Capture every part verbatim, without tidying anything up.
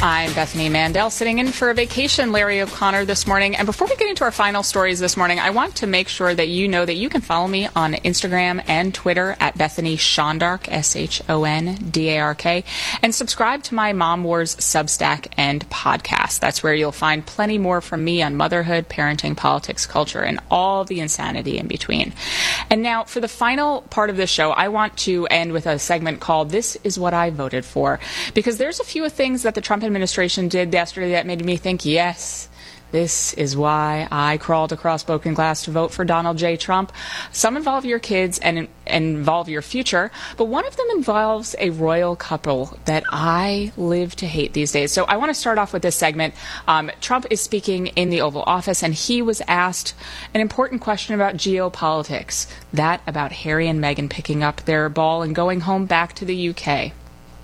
I'm Bethany Mandel, sitting in for a vacation Larry O'Connor this morning. And before we get into our final stories this morning, I want to make sure that you know that you can follow me on Instagram and Twitter at Bethany Shondark, S H O N D A R K, and subscribe to my Mom Wars Substack and podcast. That's where you'll find plenty more from me on motherhood, parenting, politics, culture, and all the insanity in between. And now, for the final part of this show, I want to end with a segment called This Is What I Voted For, because there's a few things that the Trump administration did yesterday that made me think, yes, this is why I crawled across broken glass to vote for Donald J. Trump. Some involve your kids and, and involve your future, but one of them involves a royal couple that I live to hate these days. So I want to start off with this segment. Um, Trump is speaking in the Oval Office, and he was asked an important question about geopolitics, that about Harry and Meghan picking up their ball and going home back to the U K.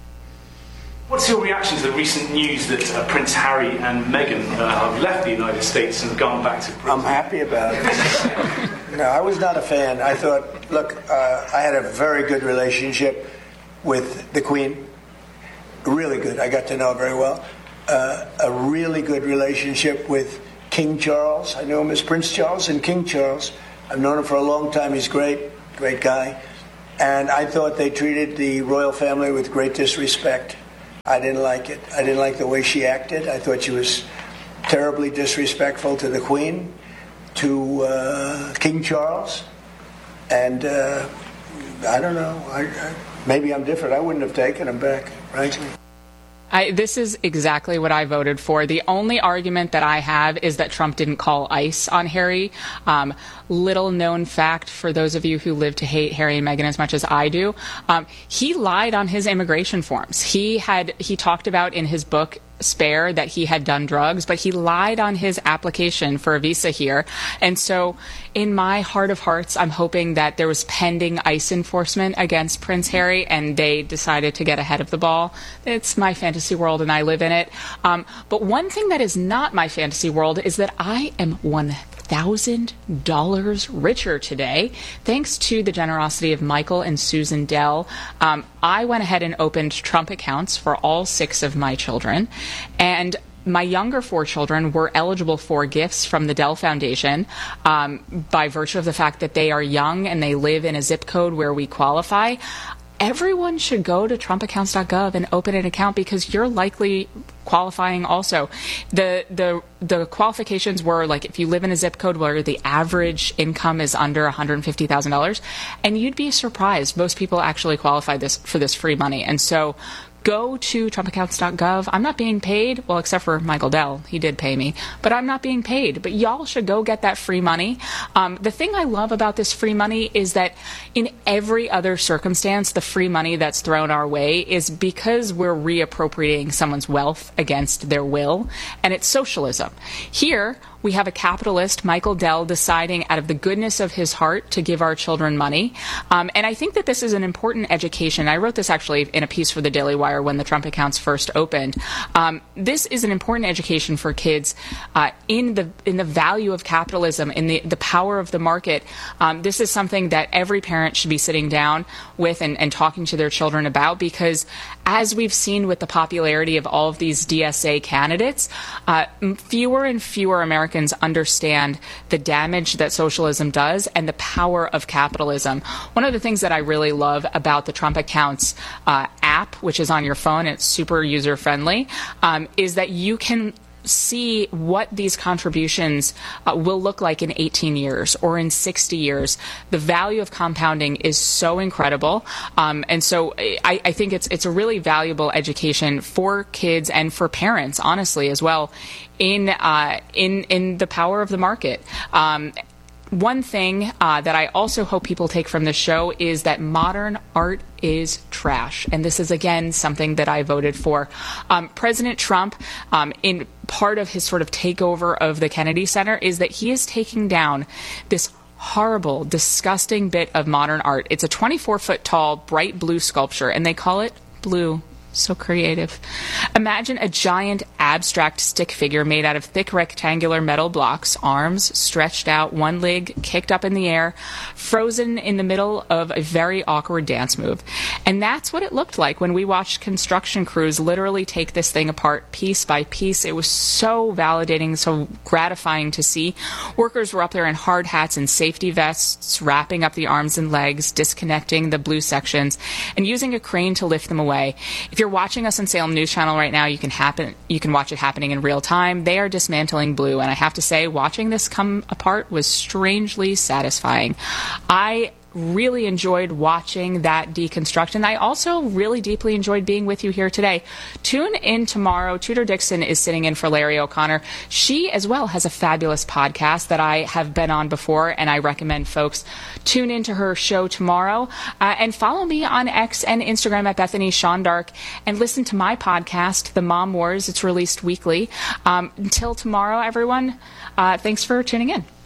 What's your reaction to the recent news that uh, Prince Harry and Meghan uh, have left the United States and gone back to Britain? I'm happy about it. No, I was not a fan. I thought, look, uh, I had a very good relationship with the Queen. Really good. I got to know her very well. Uh, a really good relationship with King Charles. I knew him as Prince Charles and King Charles. I've known him for a long time. He's great, great guy. And I thought they treated the royal family with great disrespect. I didn't like it. I didn't like the way she acted. I thought she was terribly disrespectful to the Queen, to uh, King Charles, and uh, I don't know. I, I, maybe I'm different. I wouldn't have taken him back, frankly. I, this is exactly what I voted for. The only argument that I have is that Trump didn't call ICE on Harry. Um, little known fact for those of you who live to hate Harry and Meghan as much as I do. Um, he lied on his immigration forms. He had he talked about in his book Spare that he had done drugs, but he lied on his application for a visa here. And so in my heart of hearts, I'm hoping that there was pending ICE enforcement against Prince Harry and they decided to get ahead of the ball. It's my fantasy world and I live in it. Um, but one thing that is not my fantasy world is that I am one thousand dollars richer today, thanks to the generosity of Michael and Susan Dell. Um, I went ahead and opened Trump accounts for all six of my children, and my younger four children were eligible for gifts from the Dell Foundation um, by virtue of the fact that they are young and they live in a zip code where we qualify. Everyone should go to trump accounts dot gov and open an account because you're likely qualifying also. The the the qualifications were like if you live in a zip code where the average income is under one hundred fifty thousand dollars, and you'd be surprised. Most people actually qualify this for this free money. And so go to trump accounts dot gov. I'm not being paid, well, except for Michael Dell. He did pay me, but I'm not being paid. But y'all should go get that free money. Um, the thing I love about this free money is that in every other circumstance, the free money that's thrown our way is because we're reappropriating someone's wealth against their will, and it's socialism. Here, we have a capitalist, Michael Dell, deciding out of the goodness of his heart to give our children money. Um, and I think that this is an important education. I wrote this actually in a piece for the Daily Wire when the Trump accounts first opened. Um, this is an important education for kids uh, in the in the value of capitalism, in the, the power of the market. Um, this is something that every parent should be sitting down with and, and talking to their children about, because as we've seen with the popularity of all of these D S A candidates, uh, fewer and fewer Americans understand the damage that socialism does and the power of capitalism. One of the things that I really love about the Trump Accounts uh, app, which is on your phone, it's super user-friendly, um, is that you can see what these contributions uh, will look like in eighteen years or in sixty years. The value of compounding is so incredible. Um, and so I, I think it's it's a really valuable education for kids and for parents, honestly, as well, in uh, in in the power of the market. Um, One thing uh, that I also hope people take from this show is that modern art is trash. And this is, again, something that I voted for. Um, President Trump, um, in part of his sort of takeover of the Kennedy Center, is that he is taking down this horrible, disgusting bit of modern art. It's a twenty-four foot tall, bright blue sculpture, and they call it Blue So creative. Imagine a giant abstract stick figure made out of thick rectangular metal blocks, arms stretched out, one leg kicked up in the air, frozen in the middle of a very awkward dance move. And that's what it looked like when we watched construction crews literally take this thing apart piece by piece. It was so validating, so gratifying to see. Workers were up there in hard hats and safety vests, wrapping up the arms and legs, disconnecting the blue sections, and using a crane to lift them away. If you're watching us on Salem News Channel right now, you can happen you can watch it happening in real time. They are dismantling Blue, and I have to say, watching this come apart was strangely satisfying. I really enjoyed watching that deconstruction. I also really deeply enjoyed being with you here today. Tune in tomorrow. Tudor Dixon is sitting in for Larry O'Connor. She as well has a fabulous podcast that I have been on before, and I recommend folks tune into her show tomorrow. Uh, and follow me on X and Instagram at Bethany Sean Dark, and listen to my podcast, The Mom Wars. It's released weekly. Um, until tomorrow, everyone, uh, thanks for tuning in.